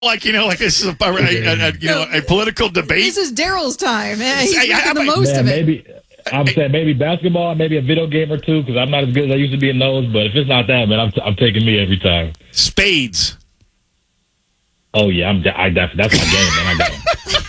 like like this is a political debate. This is Daryl's time. He's Hey, making the most of it. Maybe I'm saying maybe basketball, maybe a video game or two, because I'm not as good as I used to be in those. But if it's not that, man, I'm taking me every time. Spades. Oh yeah, I definitely that's my game, man. I got it.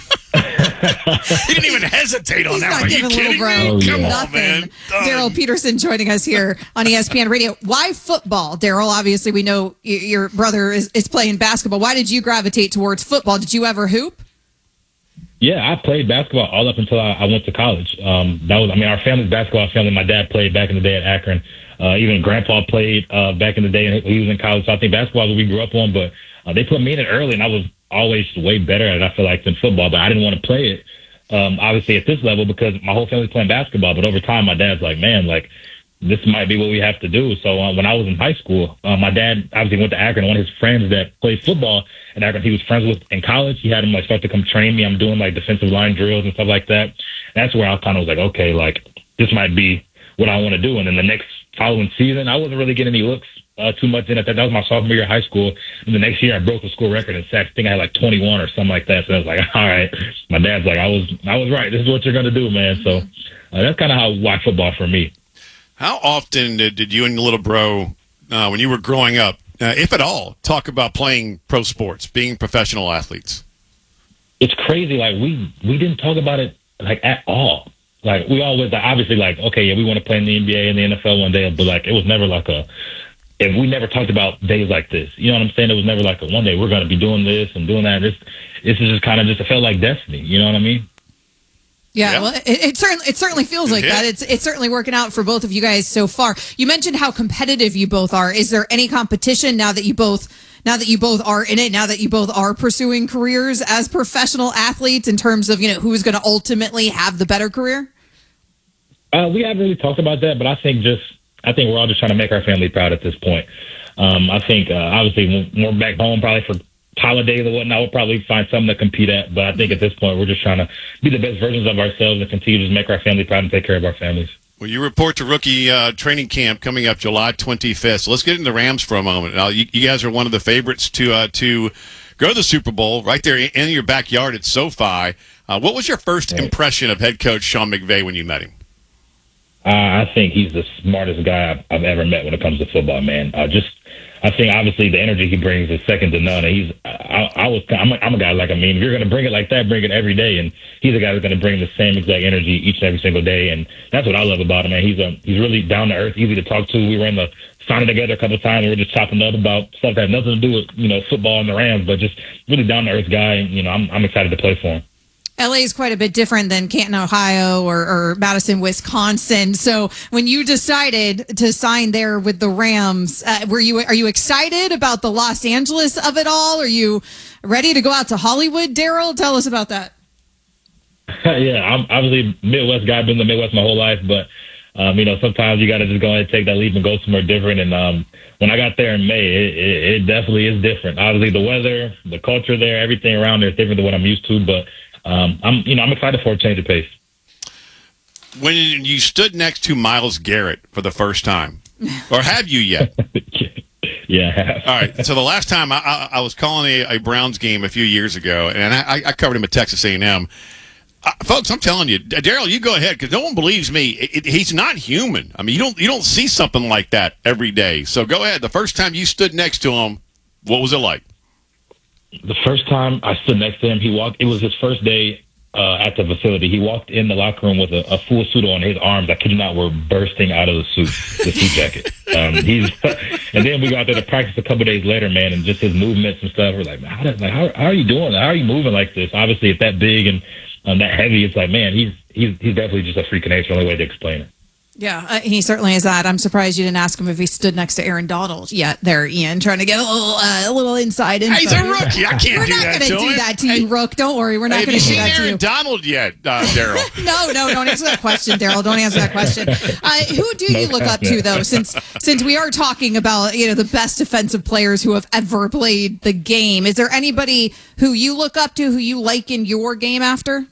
He didn't even hesitate on He's that not one. Are you giving kidding little me? bro Come on, nothing. man. Daryl Peterson joining us here on ESPN Radio. Why football, Daryl? Obviously, we know your brother is playing basketball. Why did you gravitate towards football? Did you ever hoop? Yeah, I played basketball all up until I went to college. Our family's basketball family. My dad played back in the day at Akron. Even Grandpa played back in the day, and he was in college. So I think basketball is what we grew up on. But they put me in it early, and I was always way better at it, I feel like, than football. But I didn't want to play it, obviously, at this level because my whole family's playing basketball. But over time, my dad's like, man, like, this might be what we have to do. So when I was in high school, my dad obviously went to Akron. One of his friends that played football in Akron, he was friends with in college. He had him start to come train me. I'm doing defensive line drills and stuff like that. And that's where I kind of was like, okay, this might be what I want to do. And then the next following season, I wasn't really getting any looks too much in it. That was my sophomore year of high school. And the next year, I broke the school record in sacks. I think I had 21 or something like that. So I was like, all right. My dad's like, I was right. This is what you're going to do, man. So that's kind of why football for me. How often did you and your little bro, when you were growing up, if at all, talk about playing pro sports, being professional athletes? It's crazy. We didn't talk about it at all. We always obviously okay, yeah, we want to play in the NBA and the NFL one day, but it was never if we never talked about days like this. You know what I'm saying? It was never one day we're going to be doing this and doing that. This is just kind of it felt like destiny. You know what I mean? Yeah, well, it certainly feels like that. It's certainly working out for both of you guys so far. You mentioned how competitive you both are. Is there any competition now that you both are in it, now that you both are pursuing careers as professional athletes in terms of, who's going to ultimately have the better career? We haven't really talked about that, but I think we're all just trying to make our family proud at this point. I think obviously when we're back home, probably for holidays or whatnot, we'll probably find something to compete at. But I think at this point, we're just trying to be the best versions of ourselves and continue to just make our family proud and take care of our families. Well, you report to rookie training camp coming up July 25th. So let's get into the Rams for a moment. Now, you guys are one of the favorites to go to the Super Bowl right there in your backyard at SoFi. What was your first impression of head coach Sean McVay when you met him? I think he's the smartest guy I've ever met when it comes to football, man. I think obviously the energy he brings is second to none. And I'm a guy if you're going to bring it like that, bring it every day. And he's a guy who's going to bring the same exact energy each and every single day. And that's what I love about him, man. He's really down to earth, easy to talk to. We were in the sauna together a couple of times. We were just chopping up about stuff that had nothing to do with football and the Rams, but just really down to earth guy. And I'm excited to play for him. LA is quite a bit different than Canton, Ohio or Madison, Wisconsin. So when you decided to sign there with the Rams, are you excited about the Los Angeles of it all? Are you ready to go out to Hollywood, Daryl? Tell us about that. Yeah, I'm obviously a Midwest guy. I've been in the Midwest my whole life, but sometimes you got to just go ahead and take that leap and go somewhere different. And when I got there in May, it definitely is different. Obviously, the weather, the culture there, everything around there is different than what I'm used to, but I'm excited for a change of pace. When you stood next to Myles Garrett for the first time, or have you yet? Yeah, I have. All right. So the last time I was calling a Browns game a few years ago, and I covered him at Texas A&M. Folks, I'm telling you, Daryl, you go ahead because no one believes me. He's not human. I mean, you don't see something like that every day. So go ahead. The first time you stood next to him, what was it like? The first time I stood next to him, it was his first day at the facility. He walked in the locker room with a full suit on. His arms, I kid you not, were bursting out of the suit jacket. And then we got there to practice a couple days later, man, and just his movements and stuff. We're like, man, how are you doing? How are you moving like this? Obviously, it's that big and that heavy. It's like, man, he's definitely just a freak of nature. Only way to explain it. Yeah, he certainly is that. I'm surprised you didn't ask him if he stood next to Aaron Donald yet there, Ian, trying to get a little inside info. He's a rookie. I can't do that to him. We're not going to do that to you, Rook. Don't worry. We're not going to do that to you. Have you seen Aaron Donald yet, Daryl? No, don't answer that question, Daryl. Don't answer that question. Who do you look up to, though, since we are talking about the best defensive players who have ever played the game? Is there anybody who you look up to, who you like in your game after?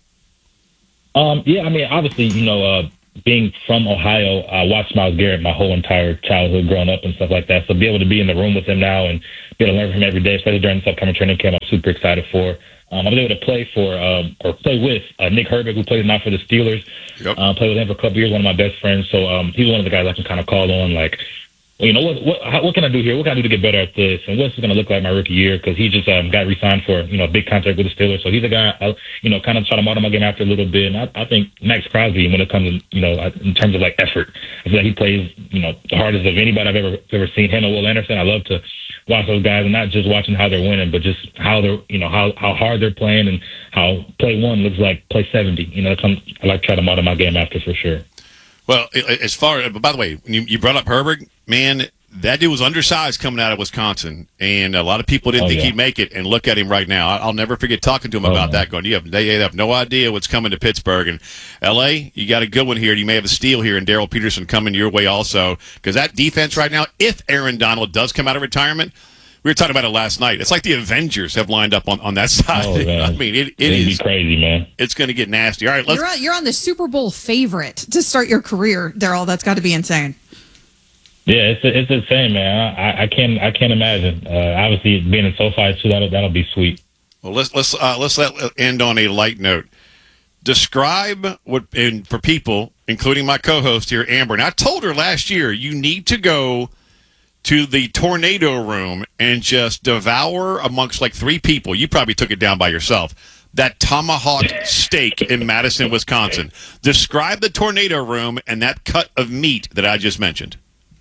Yeah, I mean, obviously, being from Ohio, I watched Myles Garrett my whole entire childhood growing up and stuff like that. So be able to be in the room with him now and be able to learn from him every day, especially during this upcoming training camp. I'm super excited for. I was able to play with Nick Herbig, who plays now for the Steelers. Yep. Played with him for a couple years, one of my best friends. So he's one of the guys I can kind of call on, like, you know, what can I do here? What can I do to get better at this? And what's it going to look like my rookie year? Because he just got re-signed for, you know, a big contract with the Steelers. So he's a guy, you know, kind of try to model my game after a little bit. And I think Max Crosby, when it comes to, you know, in terms of like effort, I feel like he plays, you know, the hardest of anybody I've ever seen. Him and Will Anderson. I love to watch those guys, and not just watching how they're winning, but just how they're, you know, how hard they're playing and how play 1 looks like play 70. You know, I like to try to model my game after for sure. Well, as far, by the way, when you brought up Herbig, man, that dude was undersized coming out of Wisconsin, and a lot of people didn't think he'd make it. And look at him right now. I'll never forget talking to him about that. Going, they have no idea what's coming to Pittsburgh and L.A. You got a good one here. You may have a steal here, and Darrell Peterson coming your way also, because that defense right now, if Aaron Donald does come out of retirement. We were talking about it last night. It's like the Avengers have lined up on that side. Oh, I mean, it is crazy, man. It's going to get nasty. All right, you're on the Super Bowl favorite to start your career, Darrell. That's got to be insane. Yeah, it's insane, man. I can't imagine. Obviously, being in SoFi too, that'll be sweet. Well, let's end on a light note. Describe for people, including my co-host here, Amber. And I told her last year, you need to go to the tornado room and just devour amongst like 3 people. You probably took it down by yourself. That tomahawk steak in Madison, Wisconsin. Describe the tornado room and that cut of meat that I just mentioned.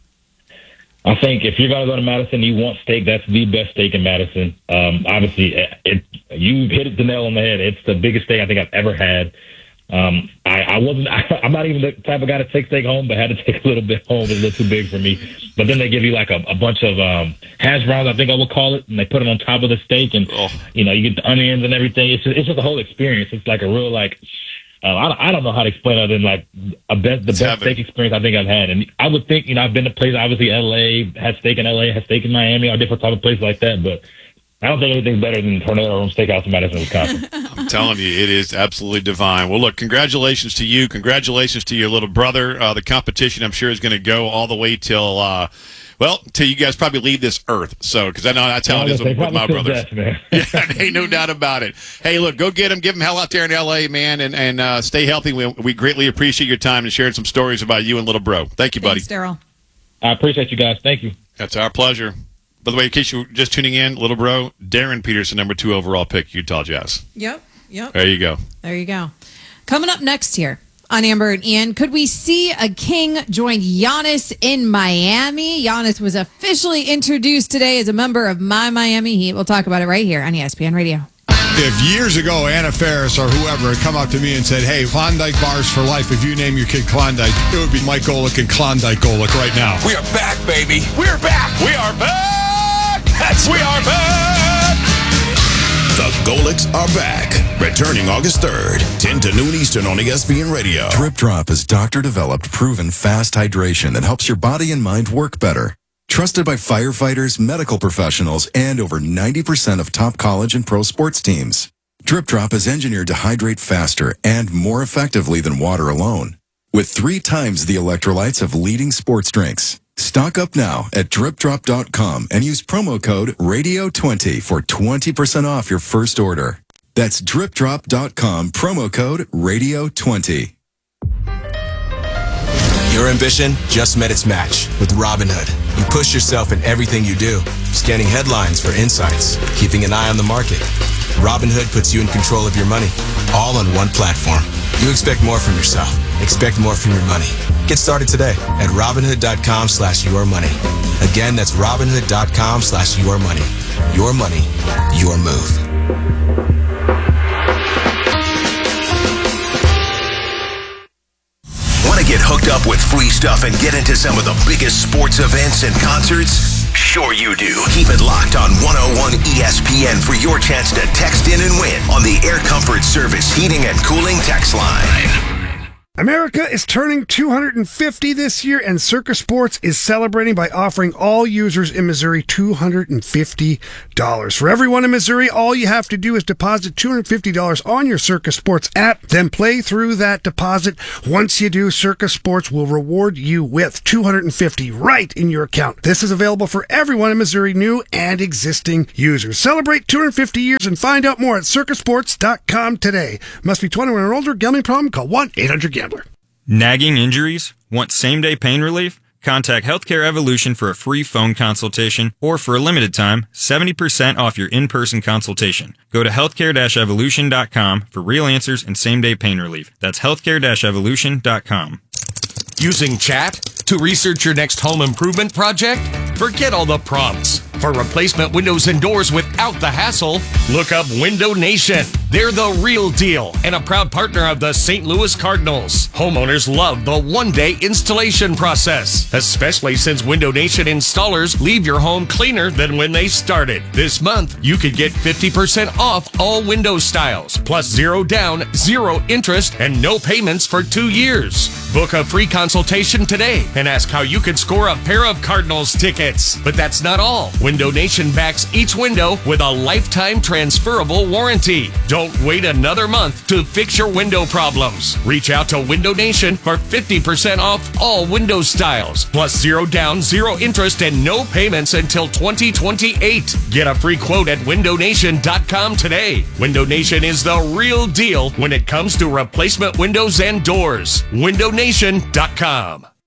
I think if you're going to go to Madison, you want steak. That's the best steak in Madison. Obviously, you hit the nail on the head. It's the biggest steak I think I've ever had. I'm not even the type of guy to take steak home, but had to take a little bit home. It was a little too big for me. But then they give you like a bunch of hash browns, I think I would call it, and they put it on top of the steak, and you know, you get the onions and everything. It's just a whole experience. It's like a real like I don't know how to explain it other than like the best steak experience I think I've had. And I would think, you know, I've been to places, obviously LA, had steak in LA, had steak in Miami, or different type of places like that, but I don't think anything's better than Tornado Room Steakhouse in Madison, Wisconsin. I'm telling you, it is absolutely divine. Well, look, congratulations to you. Congratulations to your little brother. The competition, I'm sure, is going to go all the way till you guys probably leave this earth. So, because I know that's how it is with my brothers. Yeah, ain't no doubt about it. Hey, look, go get him. Give him hell out there in L.A., man, and stay healthy. We greatly appreciate your time and sharing some stories about you and little bro. Thank you, buddy. Thanks, Darrell. I appreciate you guys. Thank you. That's our pleasure. By the way, in case you're just tuning in, little bro, Darren Peterson, number 2 overall pick, Utah Jazz. Yep. There you go. Coming up next here on Amber and Ian, could we see a king join Giannis in Miami? Giannis was officially introduced today as a member of my Miami Heat. We'll talk about it right here on ESPN Radio. If years ago Anna Faris or whoever had come up to me and said, hey, Klondike bars for life, if you name your kid Klondike, it would be Mike Golick and Klondike Golick right now. We are back, baby. We are back. We are back. We are back. The Golicks are back. Returning August 3rd, 10 to noon Eastern on ESPN Radio. Drip Drop is doctor-developed, proven fast hydration that helps your body and mind work better. Trusted by firefighters, medical professionals, and over 90% of top college and pro sports teams. Drip Drop is engineered to hydrate faster and more effectively than water alone, with 3 times the electrolytes of leading sports drinks. Stock up now at dripdrop.com and use promo code RADIO20 for 20% off your first order. That's dripdrop.com, promo code RADIO20. Your ambition just met its match with Robinhood. You push yourself in everything you do, scanning headlines for insights, keeping an eye on the market. Robinhood puts you in control of your money, all on one platform. You expect more from yourself. Expect more from your money. Get started today at Robinhood.com/yourmoney. Again, that's Robinhood.com/yourmoney. Your money, your move. Want to get hooked up with free stuff and get into some of the biggest sports events and concerts? Sure you do. Keep it locked on 101 ESPN for your chance to text in and win on the Air Comfort Service Heating and Cooling text line. America is turning 250 this year, and Circa Sports is celebrating by offering all users in Missouri $250. For everyone in Missouri, all you have to do is deposit $250 on your Circa Sports app, then play through that deposit. Once you do, Circa Sports will reward you with $250 right in your account. This is available for everyone in Missouri, new and existing users. Celebrate 250 years and find out more at circasports.com today. Must be 21 or older. Gambling problem? Call 1-800-GAMBLER. Nagging injuries? Want same-day pain relief? Contact Healthcare Evolution for a free phone consultation, or for a limited time, 70% off your in-person consultation. Go to healthcare-evolution.com for real answers and same-day pain relief. That's healthcare-evolution.com. Using chat to research your next home improvement project? Forget all the prompts. For replacement windows and doors without the hassle, look up Window Nation. They're the real deal and a proud partner of the St. Louis Cardinals. Homeowners love the one-day installation process, especially since Window Nation installers leave your home cleaner than when they started. This month, you could get 50% off all window styles, plus 0 down, 0 interest, and no payments for 2 years. Book a free consultation today and ask how you could score a pair of Cardinals tickets. But that's not all. Window Nation backs each window with a lifetime transferable warranty. Don't wait another month to fix your window problems. Reach out to Window Nation for 50% off all window styles, plus 0 down, 0 interest, and no payments until 2028. Get a free quote at windownation.com today. Window Nation is the real deal when it comes to replacement windows and doors. windownation.com.